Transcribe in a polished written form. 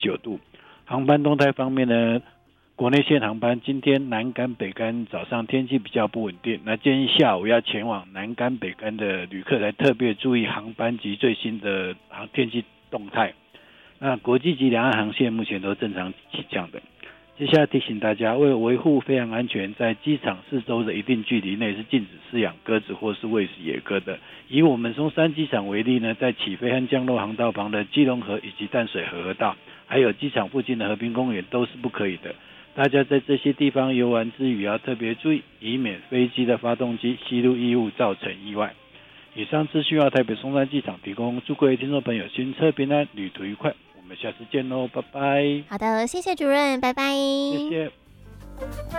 度。航班动态方面呢，国内线航班今天南竿北竿早上天气比较不稳定，那建议下午要前往南竿北竿的旅客来特别注意航班及最新的天气动态。那国际及两岸航线目前都正常起降的。接下来提醒大家，为了维护飞航安全，在机场四周的一定距离内是禁止饲养鸽子或是喂食野鸽的。以我们松山机场为例呢，在起飞和降落航道旁的基隆河以及淡水河道，还有机场附近的和平公园都是不可以的。大家在这些地方游玩之余要特别注意，以免飞机的发动机吸入异物造成意外。以上资讯要台北松山机场提供，祝各位听众朋友行车平安，旅途愉快。我们下次见喽，拜拜。 好的，谢谢主任，拜拜。 谢谢。